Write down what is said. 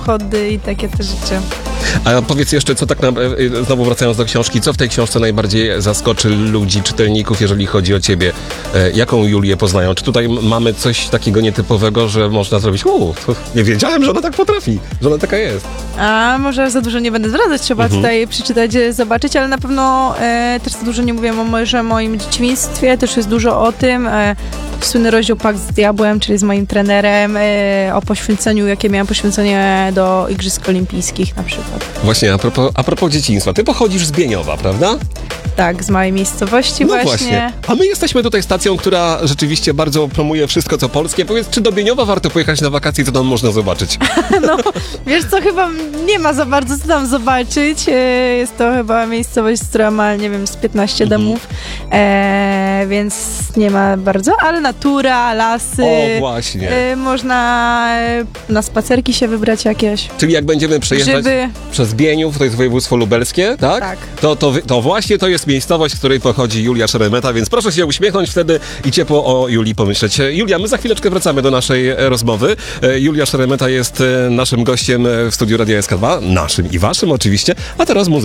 samochody i takie te rzeczy. A powiedz jeszcze, co tak znowu wracając do książki, co w tej książce najbardziej zaskoczy ludzi, czytelników, jeżeli chodzi o ciebie? Jaką Julię poznają? Czy tutaj mamy coś takiego nietypowego, że można zrobić, nie wiedziałem, że ona tak potrafi, że ona taka jest. A może za dużo nie będę zdradzać, trzeba tutaj przeczytać, zobaczyć, ale na pewno też za dużo nie mówię o moim dzieciństwie, też jest dużo o tym. Słynny rozdział Pakt z Diabłem, czyli z moim trenerem, o poświęceniu, jakie miałam poświęcenie do Igrzysk Olimpijskich na przykład. Właśnie, a propos dzieciństwa, ty pochodzisz z Bieniowa, prawda? Tak, z małej miejscowości właśnie. A my jesteśmy tutaj stacją, która rzeczywiście bardzo promuje wszystko, co polskie. Powiedz, czy do Bieniowa warto pojechać na wakacje, co tam można zobaczyć? No, wiesz co, chyba nie ma za bardzo co tam zobaczyć. Jest to chyba miejscowość, która ma, nie wiem, z 15 domów, więc nie ma bardzo, ale natura, lasy. O, właśnie. Można na spacerki się wybrać jakieś. Czyli jak będziemy przejeżdżać przez Bieniów, to jest województwo lubelskie, tak? Tak. To właśnie to jest miejscowość, z której pochodzi Julia Szeremeta, więc proszę się uśmiechnąć wtedy i ciepło o Julii pomyśleć. Julia, my za chwileczkę wracamy do naszej rozmowy. Julia Szeremeta jest naszym gościem w studiu Radia SK2, naszym i waszym oczywiście, a teraz muzyka.